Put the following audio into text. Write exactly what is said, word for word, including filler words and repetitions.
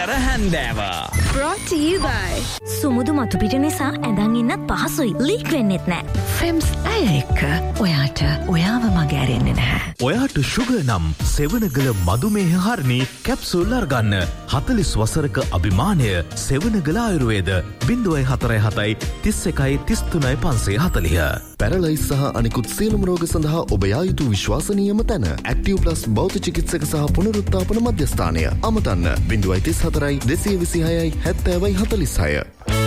සුවකර හැන්දෑව. Brought to you by සුමුදු මතු පිට නිසා ඇඳන් ඉන්නත් පහසුයි. ලීක් වෙන්නෙත් නෑ. ෆෙම්ස් ඇය එක්ක ඔයාට ඔයාව මගේ ඇරෙන්නේ නැහැ. ඔයාට ශුගර් නම් සෙවනගල මදුමේහ හරණි කැප්සූල් අරගන්න. හතළිස් වසරක අභිමානය සෙවනගල ආයුර්වේද ज़ीरो फ़ोर फ़ोर තිස් එකයි තිස් තුනයි පන්සිය හතළිහ. පැරලයිස් සහ අනිකුත් සියලුම රෝග සඳහා ඔබ යා යුතු විශ්වාසනීයම තැන ඇක්ටිව් ප්ලස් බෞද්ධ චිකිත්සක සහ පුනරුත්ථාපන මධ්‍යස්ථානය. අමතන්න ज़ीरो फ़ोर फ़ोर දෙසිය විසිහයයි හැත්තෑවයි හතළිස් හය.